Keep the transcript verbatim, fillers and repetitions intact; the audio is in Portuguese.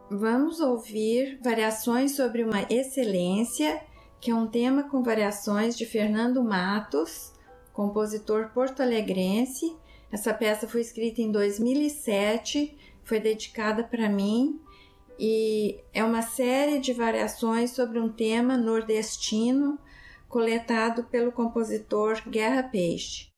Vamos ouvir Variações sobre uma Excelência, que é um tema com variações de Fernando Matos, compositor porto-alegrense. Essa peça foi escrita em dois mil e sete, foi dedicada para mim, e é uma série de variações sobre um tema nordestino, coletado pelo compositor Guerra Peixe.